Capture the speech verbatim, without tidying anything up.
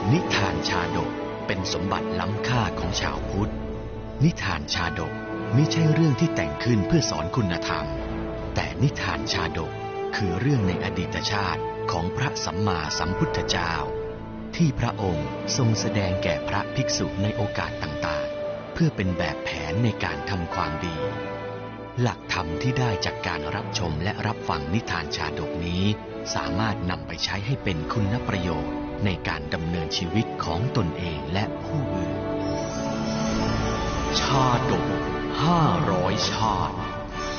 นิทานชาดกเป็นสมบัติล้ำค่าของชาวพุทธนิทานชาดกมิใช่เรื่องที่แต่งขึ้นเพื่อสอนคุณธรรมแต่นิทานชาดกคือเรื่องในอดีตชาติของพระสัมมาสัมพุทธเจ้าที่พระองค์ทรงแสดงแก่พระภิกษุในโอกาสต่างๆเพื่อเป็นแบบแผนในการทำความดีหลักธรรมที่ได้จากการรับชมและรับฟังนิทานชาดกนี้สามารถนำไปใช้ให้เป็นคุณประโยชน์ในการดำเนินชีวิตของตนเองและผู้อื่นชาดกห้าร้อยชาติ